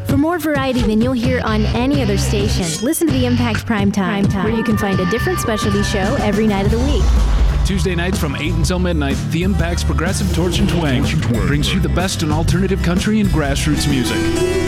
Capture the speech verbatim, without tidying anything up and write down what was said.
For more variety than you'll hear on any other station, listen to the Impact Prime Time, where you can find a different specialty show every night of the week. Tuesday nights from eight until midnight, the Impact's Progressive Torch and Twang brings you the best in alternative country and grassroots music.